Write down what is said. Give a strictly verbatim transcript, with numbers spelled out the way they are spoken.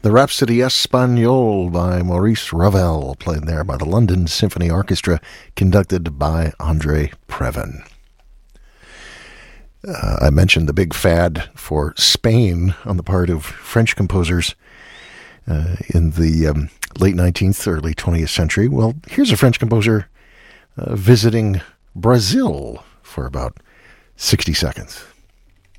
The Rhapsody Espagnole by Maurice Ravel, played there by the London Symphony Orchestra, conducted by Andre Previn. Uh, I mentioned the big fad for Spain on the part of French composers uh, in the um, late nineteenth, early twentieth century. Well, here's a French composer uh, visiting Brazil for about sixty seconds.